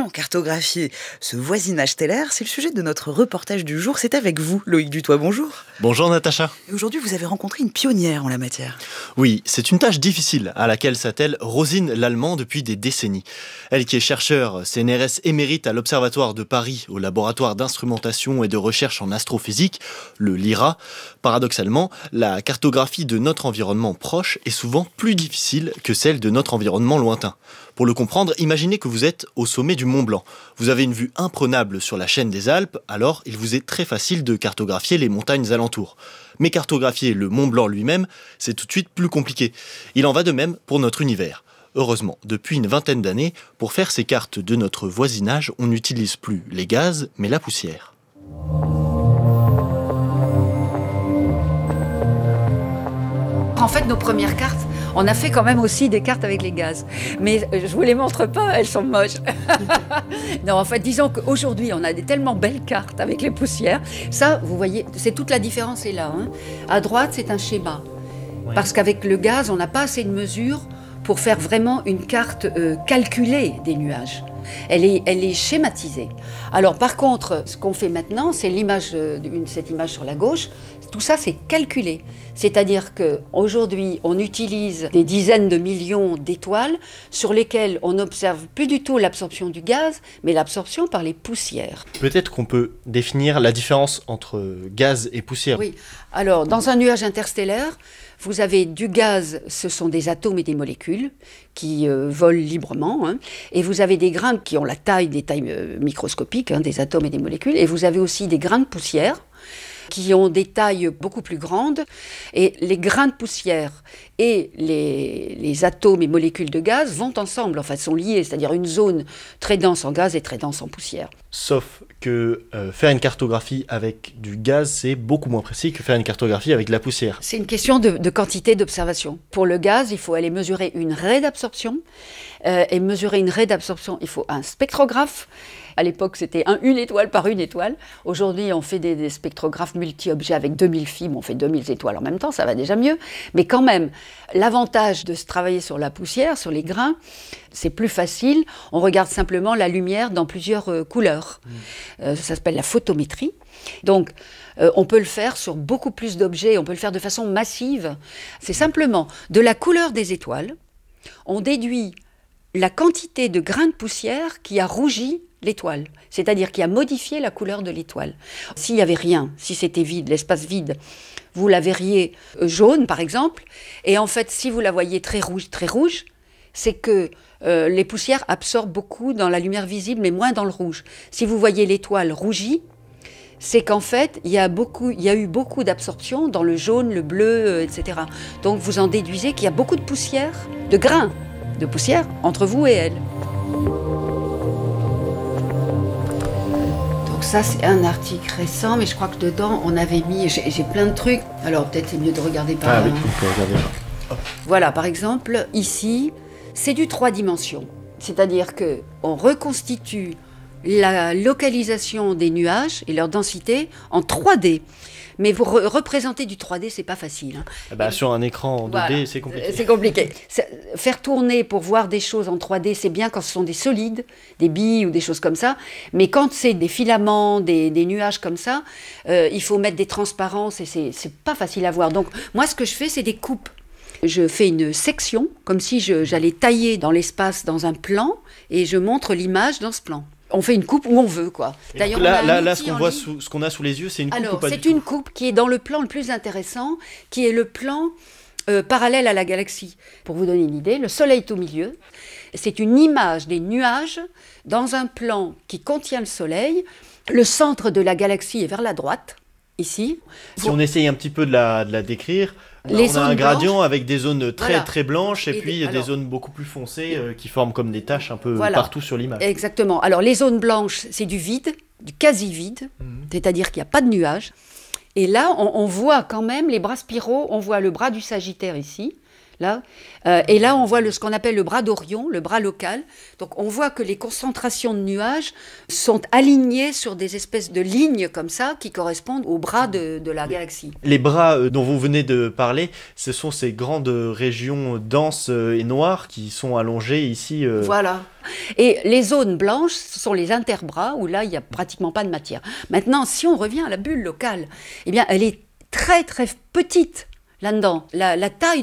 Comment cartographier ce voisinage stellaire? C'est le sujet de notre reportage du jour. C'est avec vous, Loïc Dutoit. Bonjour. Bonjour Natacha. Et aujourd'hui, vous avez rencontré une pionnière en la matière. Oui, c'est une tâche difficile à laquelle s'attelle Rosine Lallemand depuis des décennies. Elle qui est chercheure CNRS émérite à l'Observatoire de Paris au laboratoire d'instrumentation et de recherche en astrophysique, le LIRA. Paradoxalement, la cartographie de notre environnement proche est souvent plus difficile que celle de notre environnement lointain. Pour le comprendre, imaginez que vous êtes au sommet du Mont Blanc. Vous avez une vue imprenable sur la chaîne des Alpes, alors il vous est très facile de cartographier les montagnes alentours. Mais cartographier le Mont Blanc lui-même, c'est tout de suite plus compliqué. Il en va de même pour notre univers. Heureusement, depuis une vingtaine d'années, pour faire ces cartes de notre voisinage, on n'utilise plus les gaz, mais la poussière. En fait, nos premières cartes, on a fait quand même aussi des cartes avec les gaz. Mais je vous les montre pas, elles sont moches. Non, en fait, disons qu'aujourd'hui, on a des tellement belles cartes avec les poussières. Ça, vous voyez, c'est toute la différence est là. À droite, c'est un schéma. Ouais. Parce qu'avec le gaz, on n'a pas assez de mesures pour faire vraiment une carte calculée des nuages. Elle est schématisée. Alors par contre, ce qu'on fait maintenant, c'est cette image sur la gauche. Tout ça, c'est calculé. C'est-à-dire qu'aujourd'hui, on utilise des dizaines de millions d'étoiles sur lesquelles on n'observe plus du tout l'absorption du gaz, mais l'absorption par les poussières. Peut-être qu'on peut définir la différence entre gaz et poussière. Oui. Alors, dans un nuage interstellaire, vous avez du gaz, ce sont des atomes et des molécules qui volent librement, et vous avez des grains qui ont des tailles microscopiques, des atomes et des molécules, et vous avez aussi des grains de poussière qui ont des tailles beaucoup plus grandes, et les grains de poussière et les atomes et molécules de gaz vont ensemble, enfin sont liés, c'est-à-dire une zone très dense en gaz et très dense en poussière. Sauf que faire une cartographie avec du gaz, c'est beaucoup moins précis que faire une cartographie avec de la poussière. C'est une question de quantité d'observation. Pour le gaz, il faut aller mesurer une raie d'absorption, et mesurer une raie d'absorption, il faut un spectrographe. À l'époque, c'était une étoile par une étoile. Aujourd'hui, on fait des spectrographes multi-objets avec 2000 fibres, on fait 2000 étoiles en même temps, ça va déjà mieux. Mais quand même, l'avantage de se travailler sur la poussière, sur les grains, c'est plus facile. On regarde simplement la lumière dans plusieurs couleurs. Ça s'appelle la photométrie. Donc, on peut le faire sur beaucoup plus d'objets, on peut le faire de façon massive. C'est simplement de la couleur des étoiles, on déduit la quantité de grains de poussière qui a rougi l'étoile, c'est-à-dire qui a modifié la couleur de l'étoile. S'il n'y avait rien, si c'était vide, l'espace vide, vous la verriez jaune par exemple, et en fait si vous la voyez très rouge, c'est que les poussières absorbent beaucoup dans la lumière visible mais moins dans le rouge. Si vous voyez l'étoile rougie, c'est qu'en fait il y a eu beaucoup d'absorption dans le jaune, le bleu, etc. Donc vous en déduisez qu'il y a beaucoup de poussière, de grains de poussière entre vous et elle. Donc ça c'est un article récent, mais je crois que dedans on avait mis, j'ai plein de trucs, alors peut-être c'est mieux de regarder par là. Ah oui, on peut regarder là. Voilà, par exemple, ici, c'est du 3 dimensions, c'est-à-dire qu'on reconstitue la localisation des nuages et leur densité en 3D. Mais vous représenter du 3D, c'est pas facile. Sur un écran en 2D, voilà, c'est compliqué. C'est compliqué. Faire tourner pour voir des choses en 3D, c'est bien quand ce sont des solides, des billes ou des choses comme ça. Mais quand c'est des filaments, des nuages comme ça, il faut mettre des transparences et c'est pas facile à voir. Donc moi, ce que je fais, c'est des coupes. Je fais une section, comme si j'allais tailler dans l'espace, dans un plan, et je montre l'image dans ce plan. On fait une coupe où on veut, quoi. D'ailleurs, là ce qu'on a sous les yeux, c'est une coupe. Alors, c'est une coupe qui est dans le plan le plus intéressant, qui est le plan parallèle à la galaxie. Pour vous donner une idée, le Soleil est au milieu. C'est une image des nuages dans un plan qui contient le Soleil. Le centre de la galaxie est vers la droite, ici. Si on essaye un petit peu de la décrire, on a un gradient avec des zones très blanches et puis des zones beaucoup plus foncées qui forment comme des taches un peu partout sur l'image. Exactement. Alors les zones blanches, c'est du vide, du quasi-vide, c'est-à-dire qu'il n'y a pas de nuages. Et là, on voit quand même les bras spiraux, on voit le bras du Sagittaire ici, Là. Et là, on voit ce qu'on appelle le bras d'Orion, le bras local. Donc, on voit que les concentrations de nuages sont alignées sur des espèces de lignes comme ça qui correspondent aux bras de la galaxie. Les bras dont vous venez de parler, ce sont ces grandes régions denses et noires qui sont allongées ici. Voilà. Et les zones blanches, ce sont les interbras où là, il n'y a pratiquement pas de matière. Maintenant, si on revient à la bulle locale, eh bien, elle est très, très petite là-dedans. La taille